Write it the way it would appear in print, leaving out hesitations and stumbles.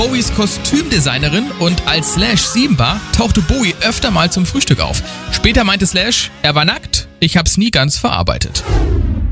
Bowies Kostümdesignerin und als Slash 7 war, tauchte Bowie öfter mal zum Frühstück auf. Später meinte Slash, er war nackt, ich hab's nie ganz verarbeitet.